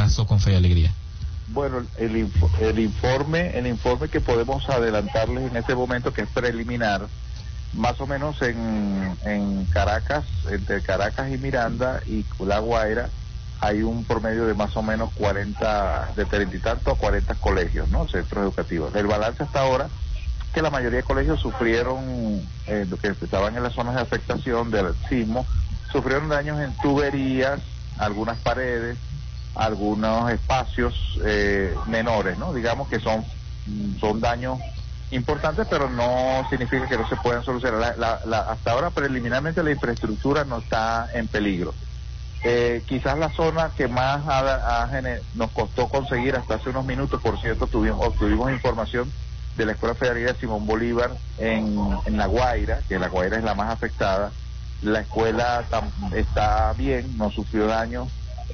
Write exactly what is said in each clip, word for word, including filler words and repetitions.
pasó con Fe y Alegría? Bueno, el, info, el informe el informe que podemos adelantarles en este momento, que es preliminar, más o menos en, en Caracas, entre Caracas y Miranda y La Guaira, hay un promedio de más o menos cuarenta, de treinta y tantos a cuarenta colegios, ¿no? Centros educativos. El balance hasta ahora, que la mayoría de colegios sufrieron, eh, que estaban en las zonas de afectación del sismo, sufrieron daños en tuberías, algunas paredes, algunos espacios eh, menores, ¿no? Digamos que son, son daños importantes, pero no significa que no se puedan solucionar. La, la, la, hasta ahora, preliminarmente, la infraestructura no está en peligro. Eh, quizás la zona que más ha, ha, nos costó conseguir hasta hace unos minutos, por cierto, tuvimos, obtuvimos información de la Escuela Federal Simón Bolívar en, en La Guaira, que La Guaira es la más afectada. La escuela tam, está bien, no sufrió daño.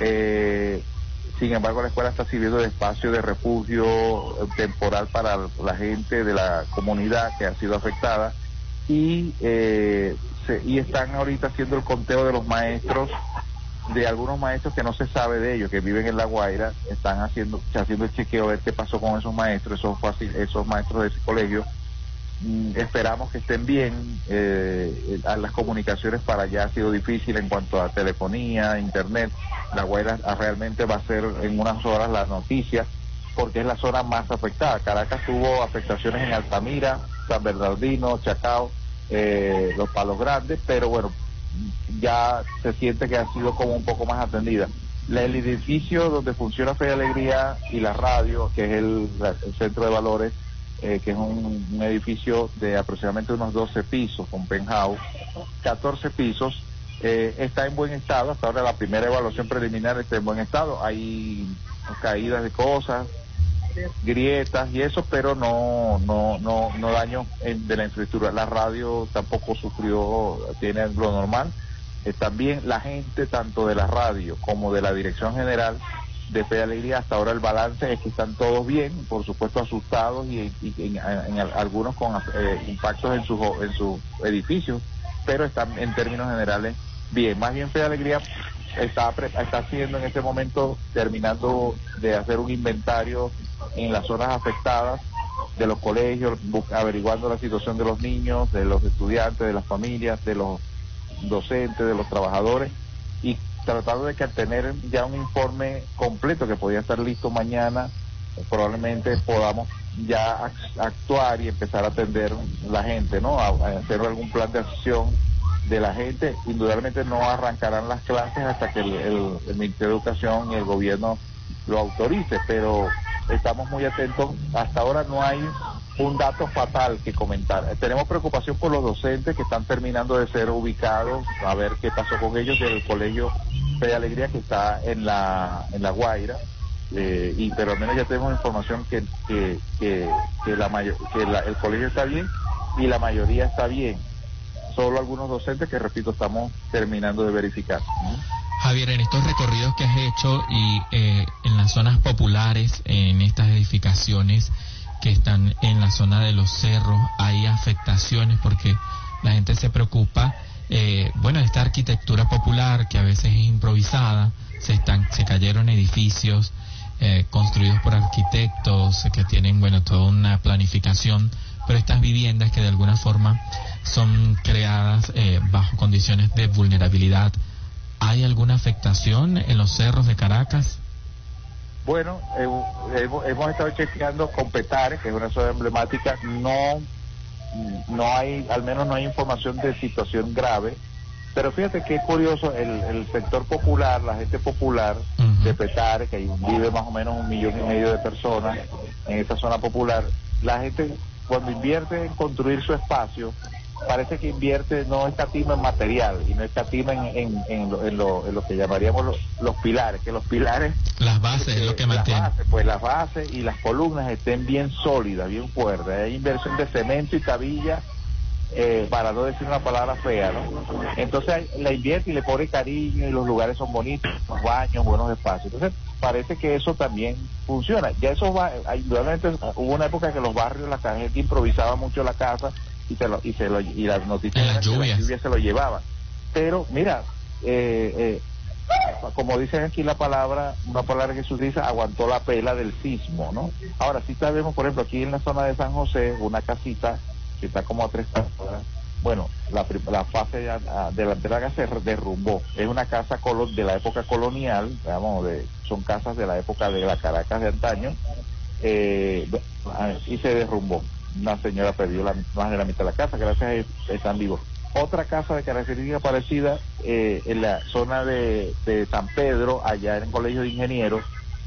Eh, sin embargo, la escuela está sirviendo de espacio de refugio temporal para la gente de la comunidad que ha sido afectada, y eh, se, y están ahorita haciendo el conteo de los maestros, de algunos maestros que no se sabe de ellos, que viven en La Guaira. Están haciendo haciendo el chequeo, a ver qué pasó con esos maestros, esos, esos maestros de ese colegio. Mm, esperamos que estén bien. Eh, las comunicaciones para allá ha sido difícil en cuanto a telefonía, internet. La Guaira realmente va a ser en unas horas la noticia, porque es la zona más afectada. Caracas tuvo afectaciones en Altamira, San Bernardino, Chacao, eh, Los Palos Grandes, pero bueno, ya se siente que ha sido como un poco más atendida. La, el edificio donde funciona Fe y Alegría y la radio, que es el, el Centro de Valores, eh, que es un, un edificio de aproximadamente unos doce pisos, con penthouse, catorce pisos, eh, está en buen estado. Hasta ahora la primera evaluación preliminar está en buen estado. Hay caídas de cosas, grietas y eso, pero no no no no daño en, de la infraestructura. La radio tampoco sufrió, tiene lo normal. Eh, también la gente, tanto de la radio como de la Dirección General de Fe y Alegría, hasta ahora el balance es que están todos bien, por supuesto asustados y, y, y en, en, en algunos con eh, impactos en sus en sus edificios, pero están en términos generales bien. Más bien Fe y Alegría está está haciendo en este momento, terminando de hacer un inventario en las zonas afectadas de los colegios, averiguando la situación de los niños, de los estudiantes, de las familias, de los docentes, de los trabajadores, y tratando de que al tener ya un informe completo que podría estar listo mañana, probablemente podamos ya actuar y empezar a atender la gente, ¿no? A, a hacer algún plan de acción de la gente. Indudablemente no arrancarán las clases hasta que el, el, el Ministerio de Educación y el gobierno lo autorice, pero estamos muy atentos. Hasta ahora no hay un dato fatal que comentar. Tenemos preocupación por los docentes que están terminando de ser ubicados, a ver qué pasó con ellos, del colegio Fe y Alegría, que está en la en La Guaira, eh, y pero al menos ya tenemos información que que que, que la mayor, que la, el colegio está bien y la mayoría está bien. Solo algunos docentes que, repito, estamos terminando de verificar. Javier, en estos recorridos que has hecho y eh, en las zonas populares, en estas edificaciones que están en la zona de los cerros, hay afectaciones porque la gente se preocupa, eh, bueno, de esta arquitectura popular que a veces es improvisada. Se están, se cayeron edificios eh, construidos por arquitectos que tienen, bueno, toda una planificación, pero estas viviendas que de alguna forma son creadas eh, bajo condiciones de vulnerabilidad. ¿Hay alguna afectación en los cerros de Caracas? Bueno, eh, hemos, hemos estado chequeando con Petare, que es una zona emblemática. No, no hay, al menos no hay información de situación grave. Pero fíjate qué curioso, el, el sector popular, la gente popular uh-huh. de Petare, que vive más o menos un millón y medio de personas en esta zona popular, la gente cuando invierte en construir su espacio, parece que invierte, no escatima en material y no escatima en, en, en, lo, en, lo, en lo que llamaríamos los, los pilares, que los pilares, las bases es lo que mantiene. Las bases, pues las bases y las columnas estén bien sólidas, bien fuertes. Hay inversión de cemento y tabilla, eh, para no decir una palabra fea, ¿no? Entonces la invierte y le pone cariño y los lugares son bonitos, los baños, buenos espacios. Entonces parece que eso también funciona. Ya eso va, indudablemente hubo una época que los barrios, la gente improvisaba mucho la casa y se lo, y se lo, y las noticias en las lluvias. La lluvia se lo llevaban. Pero mira, eh, eh, como dicen aquí la palabra, una palabra que se utiliza, aguantó la pela del sismo, ¿no? Ahora sí sabemos, por ejemplo, aquí en la zona de San José, una casita que está como a tres cuadras, bueno, la, la fase delantera de la casa se derrumbó. Es una casa colo, de la época colonial, digamos, de, son casas de la época de la Caracas de antaño, eh, y se derrumbó. Una señora perdió la, más de la mitad de la casa, gracias a ellos están vivos. Otra casa de característica parecida eh, en la zona de, de San Pedro, allá en el Colegio de Ingenieros,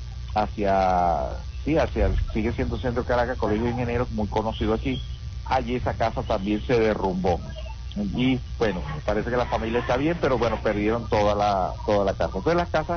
hacia, sí, hacia, sigue siendo Centro de Caracas, Colegio de Ingenieros, muy conocido aquí. Allí esa casa también se derrumbó. Y bueno, parece que la familia está bien, pero bueno, perdieron toda la, toda la casa. Entonces las casas,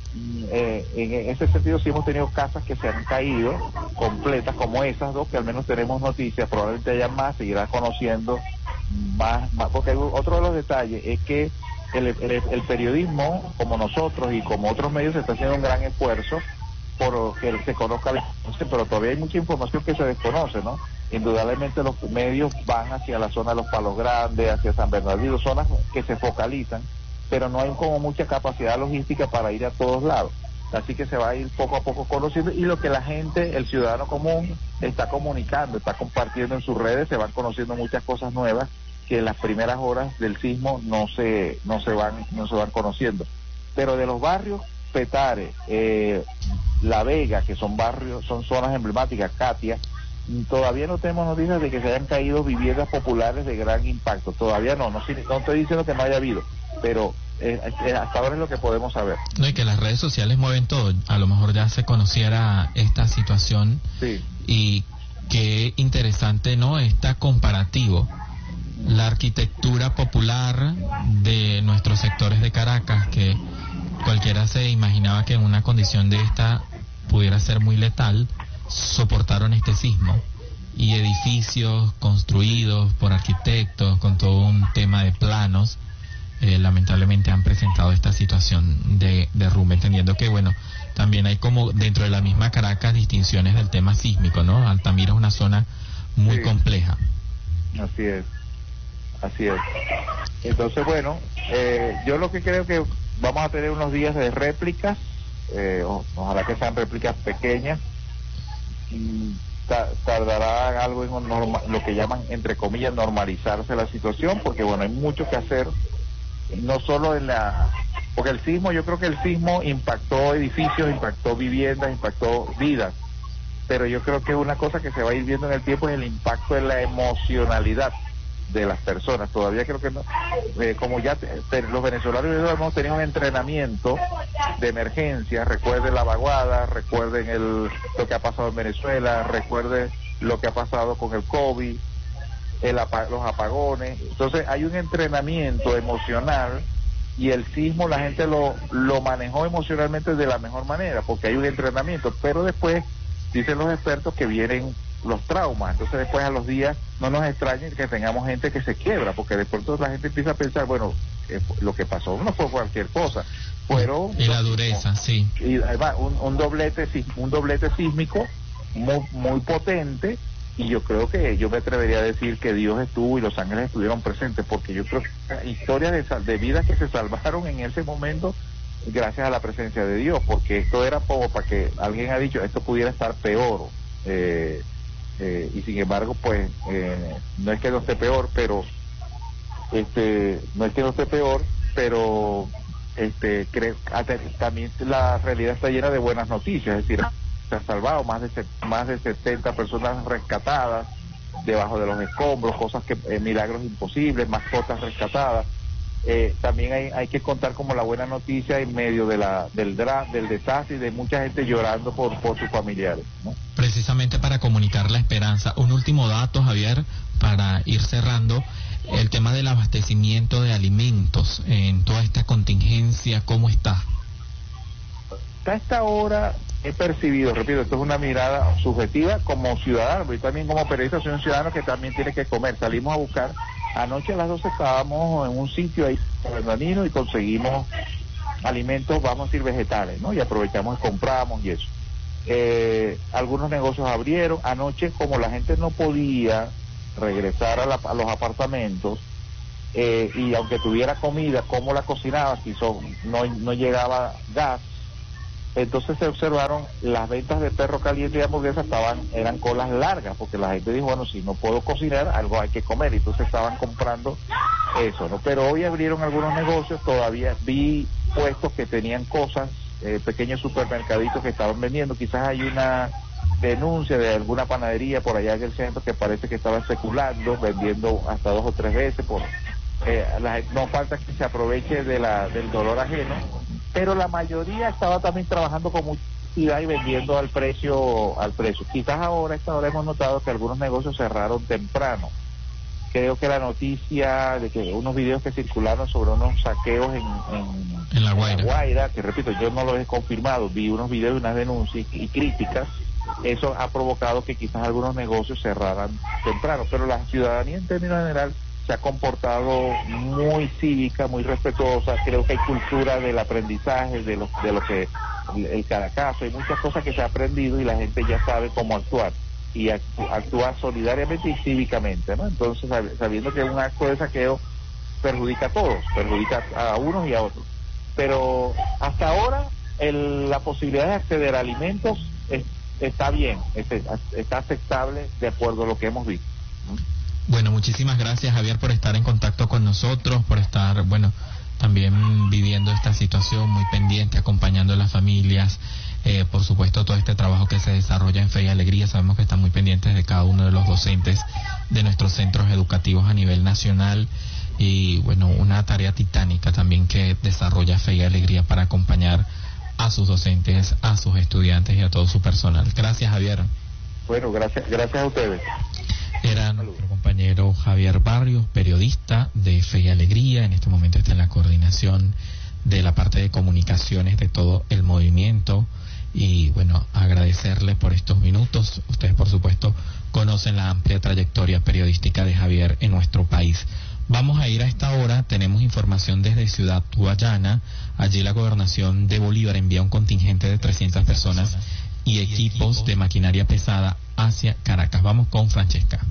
eh, en ese sentido sí hemos tenido casas que se han caído completas, como esas dos, que al menos tenemos noticias, probablemente haya más, seguirán conociendo más, más, porque otro de los detalles es que el, el, el periodismo, como nosotros y como otros medios, se está haciendo un gran esfuerzo por que se conozca la información, pero todavía hay mucha información que se desconoce, ¿no? Indudablemente los medios van hacia la zona de los Palos Grandes, hacia San Bernardino, zonas que se focalizan, pero no hay como mucha capacidad logística para ir a todos lados. Así que se va a ir poco a poco conociendo, y lo que la gente, el ciudadano común, está comunicando, está compartiendo en sus redes, se van conociendo muchas cosas nuevas que en las primeras horas del sismo no se no se van no se van conociendo. Pero de los barrios, Petare, eh, La Vega, que son barrios, son zonas emblemáticas, Katia, todavía no tenemos noticias de que se hayan caído viviendas populares de gran impacto. Todavía no, no, no estoy diciendo que no haya habido, pero eh, hasta ahora es lo que podemos saber. No, y que las redes sociales mueven todo. A lo mejor ya se conociera esta situación. Sí. Y qué interesante, ¿no? Está comparativo. La arquitectura popular de nuestros sectores de Caracas, que cualquiera se imaginaba que en una condición de esta pudiera ser muy letal, soportaron este sismo, y edificios construidos por arquitectos con todo un tema de planos eh, lamentablemente han presentado esta situación de derrumbe, entendiendo que bueno, también hay como dentro de la misma Caracas distinciones del tema sísmico, ¿no? Altamira es una zona muy sí. compleja. Así es, así es. Entonces bueno, eh, yo lo que creo que vamos a tener unos días de réplicas, eh, ojalá que sean réplicas pequeñas. Tardará algo en norma, lo que llaman, entre comillas, normalizarse la situación, porque bueno, hay mucho que hacer, no solo en la, porque el sismo, yo creo que el sismo impactó edificios, impactó viviendas, impactó vidas, pero yo creo que una cosa que se va a ir viendo en el tiempo es el impacto de la emocionalidad de las personas. Todavía creo que no, eh, como ya te, te, los venezolanos hemos tenido un entrenamiento de emergencia, recuerden la vaguada, recuerden el, lo que ha pasado en Venezuela, recuerden lo que ha pasado con el COVID, el apa, los apagones. Entonces hay un entrenamiento emocional, y el sismo la gente lo, lo manejó emocionalmente de la mejor manera, porque hay un entrenamiento, pero después dicen los expertos que vienen los traumas. Entonces después, a los días, no nos extrañe que tengamos gente que se quiebra, porque de pronto la gente empieza a pensar, bueno, eh, lo que pasó no fue cualquier cosa, fueron y la dureza, sí, y además un, un doblete un doblete sísmico muy, muy potente, y yo creo que yo me atrevería a decir que Dios estuvo y los ángeles estuvieron presentes, porque yo creo que historias de, de vidas que se salvaron en ese momento gracias a la presencia de Dios, porque esto era como para que alguien ha dicho, esto pudiera estar peor, eh, Eh, y sin embargo pues eh, no es que no esté peor, pero este no es que no esté peor pero este creo también la realidad está llena de buenas noticias, es decir, se han salvado más de más de setenta personas rescatadas debajo de los escombros, cosas que eh, milagros imposibles, mascotas rescatadas. Eh, también hay, hay que contar como la buena noticia en medio de la del dra, del desastre, y de mucha gente llorando por, por sus familiares, ¿no? Precisamente para comunicar la esperanza. Un último dato, Javier, para ir cerrando, el tema del abastecimiento de alimentos en toda esta contingencia, ¿cómo está? Hasta esta hora he percibido, repito, esto es una mirada subjetiva como ciudadano, pero yo también como periodista soy un ciudadano que también tiene que comer. Salimos a buscar, anoche a las doce estábamos en un sitio ahí en Bernardino y conseguimos alimentos, vamos a decir vegetales, ¿no? Y aprovechamos y compramos y eso. Eh, algunos negocios abrieron. Anoche, como la gente no podía regresar a, la, a los apartamentos, eh, y aunque tuviera comida, ¿cómo la cocinaba? Si son, no, no llegaba gas. Entonces se observaron las ventas de perro caliente y hamburguesas estaban, eran colas largas, porque la gente dijo, bueno, si no puedo cocinar, algo hay que comer, y entonces estaban comprando eso, ¿no? Pero hoy abrieron algunos negocios, todavía vi puestos que tenían cosas, eh, pequeños supermercaditos que estaban vendiendo, quizás hay una denuncia de alguna panadería por allá en el centro que parece que estaba especulando, vendiendo hasta dos o tres veces, por eh, la, no falta que se aproveche de la, del dolor ajeno, pero la mayoría estaba también trabajando con mucha actividad y vendiendo al precio, al precio. Quizás ahora, esta hora hemos notado que algunos negocios cerraron temprano. Creo que la noticia de que unos videos que circularon sobre unos saqueos en, en, en La Guaira. en La Guaira, que repito, yo no lo he confirmado, vi unos videos y unas denuncias y, y críticas, eso ha provocado que quizás algunos negocios cerraran temprano, pero la ciudadanía en términos general se ha comportado muy cívica, muy respetuosa. Creo que hay cultura del aprendizaje, de lo, de lo que el, el caracazo, hay muchas cosas que se ha aprendido y la gente ya sabe cómo actuar y actú, actúa solidariamente y cívicamente, ¿no? Entonces, sabiendo que un acto de saqueo perjudica a todos, perjudica a unos y a otros, pero hasta ahora el, la posibilidad de acceder a alimentos es, está bien, es, está aceptable de acuerdo a lo que hemos visto. Bueno, muchísimas gracias, Javier, por estar en contacto con nosotros, por estar, bueno, también viviendo esta situación, muy pendiente, acompañando a las familias, eh, por supuesto todo este trabajo que se desarrolla en Fe y Alegría. Sabemos que están muy pendientes de cada uno de los docentes de nuestros centros educativos a nivel nacional, y bueno, una tarea titánica también que desarrolla Fe y Alegría para acompañar a sus docentes, a sus estudiantes y a todo su personal. Gracias, Javier. Bueno, gracias, gracias a ustedes. Era nuestro compañero Javier Barrios, periodista de Fe y Alegría. En este momento está en la coordinación de la parte de comunicaciones de todo el movimiento. Y bueno, agradecerle por estos minutos. Ustedes, por supuesto, conocen la amplia trayectoria periodística de Javier en nuestro país. Vamos a ir a esta hora, tenemos información desde Ciudad Guayana. Allí la gobernación de Bolívar envía un contingente de trescientas personas y equipos de maquinaria pesada hacia Caracas. Vamos con Francesca.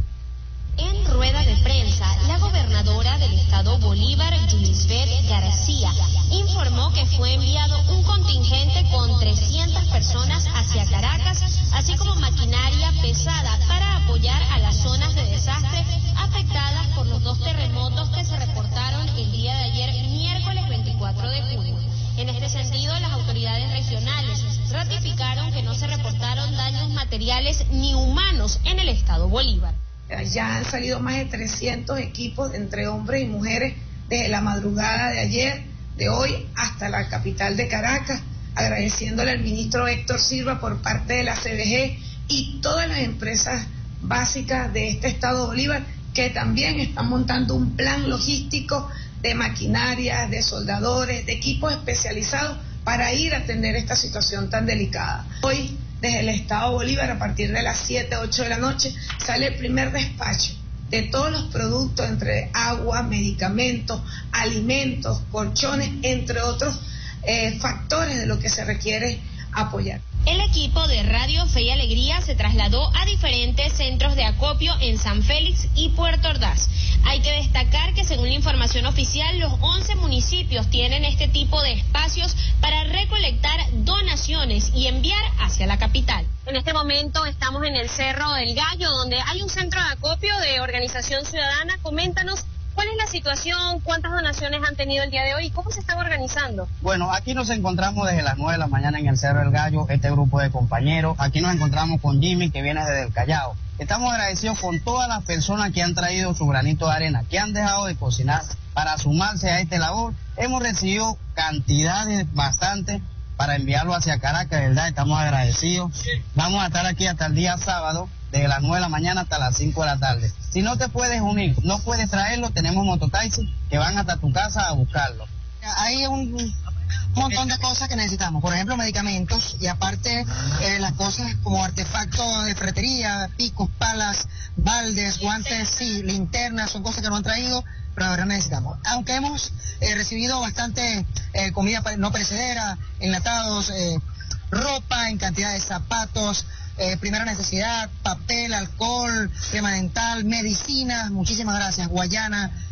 En rueda de prensa, la gobernadora del estado Bolívar, Yulisbeth García, informó que fue enviado un contingente con trescientas personas hacia Caracas, así como maquinaria pesada para apoyar a las zonas de desastre afectadas por los dos terremotos que se reportaron el día de ayer, miércoles veinticuatro de junio. En este sentido, las autoridades regionales ratificaron que no se reportaron daños materiales ni humanos en el estado Bolívar. Ya han salido más de trescientos equipos entre hombres y mujeres desde la madrugada de ayer, de hoy, hasta la capital de Caracas, agradeciéndole al ministro Héctor Silva por parte de la C B G y todas las empresas básicas de este estado Bolívar que también están montando un plan logístico de maquinaria, de soldadores, de equipos especializados para ir a atender esta situación tan delicada. Hoy, desde el estado Bolívar, a partir de las siete, ocho de la noche, sale el primer despacho de todos los productos, entre agua, medicamentos, alimentos, colchones, entre otros eh, factores de lo que se requiere apoyar. El equipo de Radio Fe y Alegría se trasladó a diferentes centros de acopio en San Félix y Puerto Ordaz. Hay que destacar que, según la información oficial, los once municipios tienen este tipo de espacios para recolectar donaciones y enviar hacia la capital. En este momento estamos en el Cerro del Gallo, donde hay un centro de acopio de Organización Ciudadana. Coméntanos cuál es la situación, cuántas donaciones han tenido el día de hoy y cómo se están organizando. Bueno, aquí nos encontramos desde las nueve de la mañana en el Cerro del Gallo, este grupo de compañeros. Aquí nos encontramos con Jimmy, que viene desde el Callao. Estamos agradecidos con todas las personas que han traído su granito de arena, que han dejado de cocinar para sumarse a esta labor. Hemos recibido cantidades bastantes para enviarlo hacia Caracas, de verdad, estamos agradecidos. Vamos a estar aquí hasta el día sábado, desde las nueve de la mañana hasta las cinco de la tarde. Si no te puedes unir, no puedes traerlo, tenemos mototaxis que van hasta tu casa a buscarlo. Hay un montón de cosas que necesitamos, por ejemplo medicamentos, y aparte eh, las cosas como artefactos de ferretería, picos, palas, baldes, guantes, sí, linternas, son cosas que no han traído, pero ahora necesitamos. Aunque hemos eh, recibido bastante eh, comida no perecedera, enlatados, eh, ropa en cantidad de zapatos, eh, primera necesidad, papel, alcohol, crema dental, medicinas, muchísimas gracias. Guayana,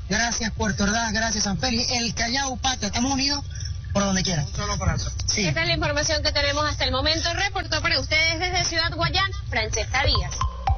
gracias Puerto Ordaz, gracias San Félix, el Callao, Patria, estamos unidos por donde quiera. Un solo corazón. Sí. Esta es la información que tenemos hasta el momento. Reportó para ustedes desde Ciudad Guayana, Francesca Díaz.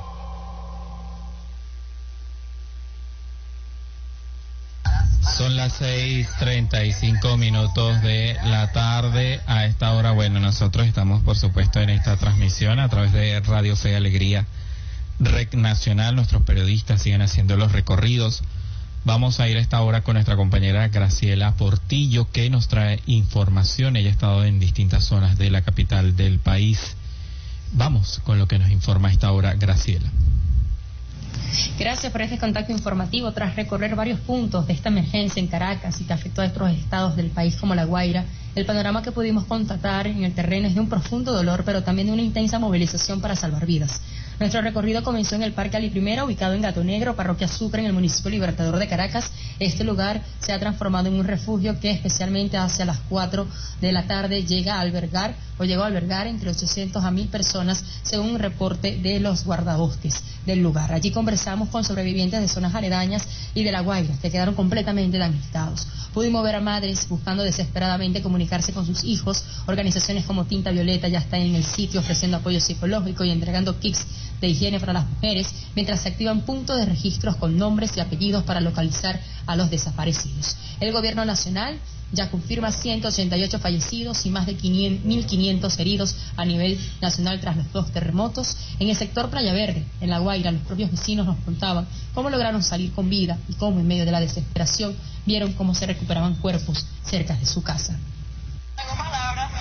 Son las seis treinta y cinco minutos de la tarde. A esta hora, bueno, nosotros estamos por supuesto en esta transmisión a través de Radio Fe y Alegría Rec Nacional. Nuestros periodistas siguen haciendo los recorridos. Vamos a ir a esta hora con nuestra compañera Graciela Portillo, que nos trae información. Ella ha estado en distintas zonas de la capital del país. Vamos con lo que nos informa a esta hora Graciela. Gracias por este contacto informativo. Tras recorrer varios puntos de esta emergencia en Caracas y que afectó a otros estados del país como La Guaira, el panorama que pudimos constatar en el terreno es de un profundo dolor, pero también de una intensa movilización para salvar vidas. Nuestro recorrido comenzó en el Parque Ali Primera, ubicado en Gato Negro, parroquia Sucre, en el municipio Libertador de Caracas. Este lugar se ha transformado en un refugio que especialmente hacia las cuatro de la tarde llega a albergar o llegó a albergar entre ochocientos a mil personas, según un reporte de los guardabosques del lugar. Allí conversamos con sobrevivientes de zonas aledañas y de La Guaira, que quedaron completamente damnificados. Pudimos ver a madres buscando desesperadamente comunicarse con sus hijos. Organizaciones como Tinta Violeta ya están en el sitio ofreciendo apoyo psicológico y entregando kits de higiene para las mujeres, mientras se activan puntos de registros con nombres y apellidos para localizar a los desaparecidos. El gobierno nacional ya confirma ciento ochenta y ocho fallecidos y más de mil quinientos heridos a nivel nacional tras los dos terremotos. En el sector Playa Verde, en La Guaira, los propios vecinos nos contaban cómo lograron salir con vida y cómo en medio de la desesperación vieron cómo se recuperaban cuerpos cerca de su casa. Tengo palabras.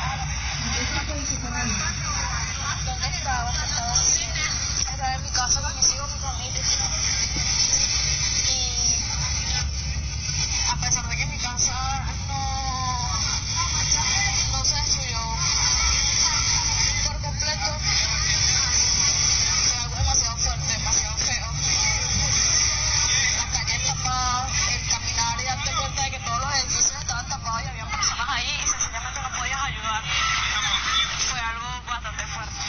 ¿Dónde estaba? Estaba en mi casa con mis hijos, mi familia. Y a pesar de que mi casa no, no se destruyó por completo, fue algo demasiado fuerte, demasiado feo. Las calles tapadas, el caminar y darte cuenta de que todos los edificios estaban tapados y había personas ahí y sencillamente no podías ayudar. Fue algo bastante fuerte.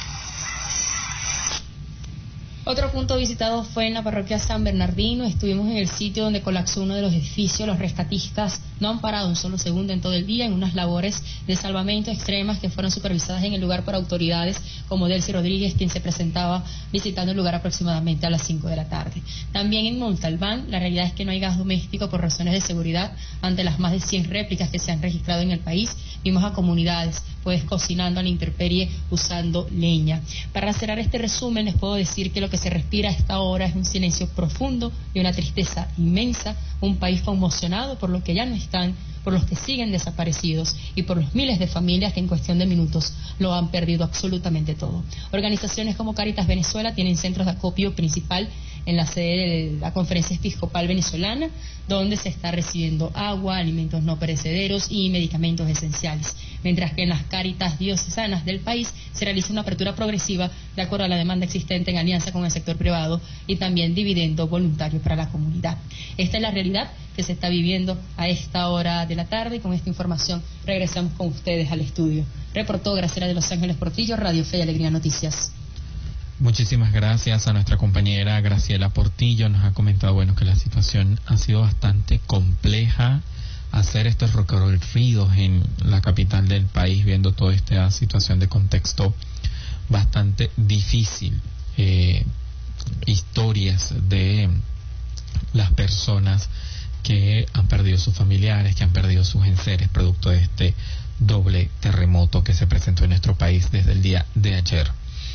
Otro punto visitado fue en la parroquia San Bernardino. Estuvimos en el sitio donde colapsó uno de los edificios. Los rescatistas no han parado un solo segundo en todo el día en unas labores de salvamento extremas que fueron supervisadas en el lugar por autoridades como Delcy Rodríguez, quien se presentaba visitando el lugar aproximadamente a las cinco de la tarde. También en Montalbán, la realidad es que no hay gas doméstico por razones de seguridad. Ante las más de cien réplicas que se han registrado en el país, vimos a comunidades pues cocinando a la intemperie usando leña. Para cerrar este resumen, les puedo decir que lo que se respira a esta hora es un silencio profundo y una tristeza inmensa, un país conmocionado por lo que ya no están, por los que siguen desaparecidos y por los miles de familias que en cuestión de minutos lo han perdido absolutamente todo. Organizaciones como Cáritas Venezuela tienen centros de acopio principal en la sede de la Conferencia Episcopal Venezolana, donde se está recibiendo agua, alimentos no perecederos y medicamentos esenciales, mientras que en las Cáritas diocesanas del país se realiza una apertura progresiva de acuerdo a la demanda existente en alianza con el sector privado y también dividendo voluntario para la comunidad. Esta es la realidad que se está viviendo a esta hora de la tarde y con esta información regresamos con ustedes al estudio. Reportó Graciela de Los Ángeles Portillo, Radio Fe y Alegría Noticias. Muchísimas gracias a nuestra compañera Graciela Portillo. Nos ha comentado, bueno, que la situación ha sido bastante compleja. Hacer estos recorridos en la capital del país, viendo toda esta situación de contexto bastante difícil. Eh, historias de las personas que han perdido sus familiares, que han perdido sus enseres, producto de este doble terremoto que se presentó en nuestro país desde el día de ayer.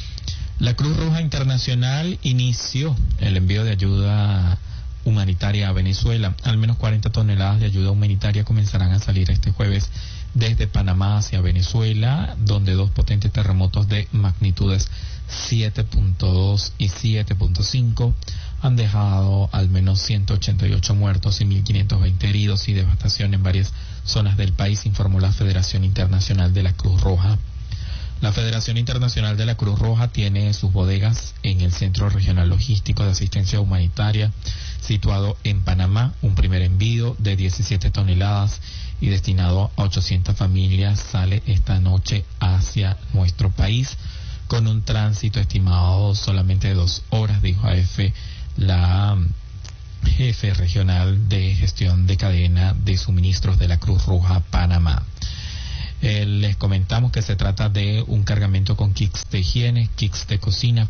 La Cruz Roja Internacional inició el envío de ayuda humanitaria a Venezuela. Al menos cuarenta toneladas de ayuda humanitaria comenzarán a salir este jueves desde Panamá hacia Venezuela, donde dos potentes terremotos de magnitudes siete punto dos y siete punto cinco han dejado al menos ciento ochenta y ocho muertos y mil quinientos veinte heridos y devastación en varias zonas del país, informó la Federación Internacional de la Cruz Roja. La Federación Internacional de la Cruz Roja tiene sus bodegas en el Centro Regional Logístico de Asistencia Humanitaria, situado en Panamá. Un primer envío de diecisiete toneladas y destinado a ochocientas familias sale esta noche hacia nuestro país, con un tránsito estimado solamente de dos horas, dijo A F la jefe regional de gestión de cadena de suministros de la Cruz Roja Panamá. Eh, les comentamos que se trata de un cargamento con kits de higiene, kits de cocina,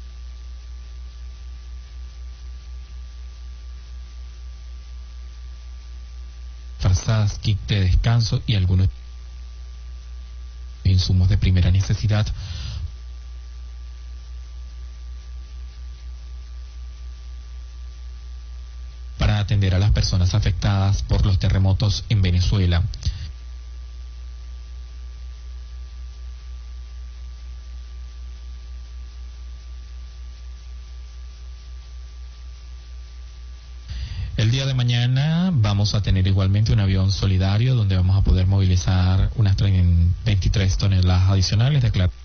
farsadas, kit de descanso y algunos insumos de primera necesidad para atender a las personas afectadas por los terremotos en Venezuela. El día de mañana vamos a tener igualmente un avión solidario donde vamos a poder movilizar unas veintitrés toneladas adicionales de clara.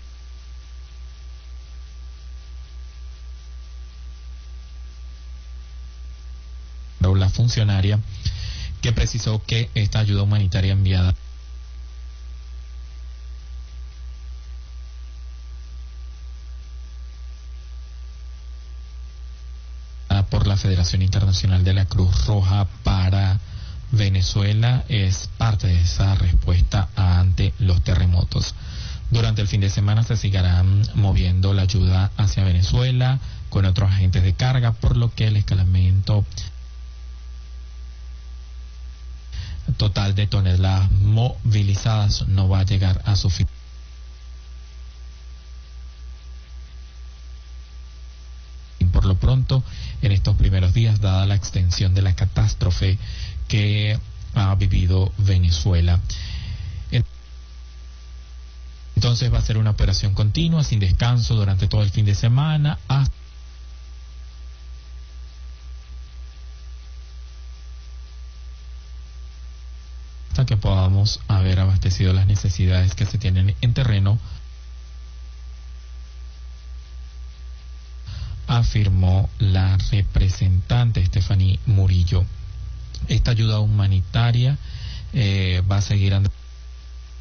La funcionaria que precisó que esta ayuda humanitaria enviada por la Federación Internacional de la Cruz Roja para Venezuela es parte de esa respuesta ante los terremotos. Durante el fin de semana se seguirán moviendo la ayuda hacia Venezuela con otros agentes de carga, por lo que el escalamiento total de toneladas movilizadas no va a llegar a su fin. Por lo pronto, en estos primeros días, dada la extensión de la catástrofe que ha vivido Venezuela. Entonces va a ser una operación continua, sin descanso, durante todo el fin de semana, hasta que podamos haber abastecido las necesidades que se tienen en terreno, afirmó la representante Stephanie Murillo. Esta ayuda humanitaria eh, va a seguir andando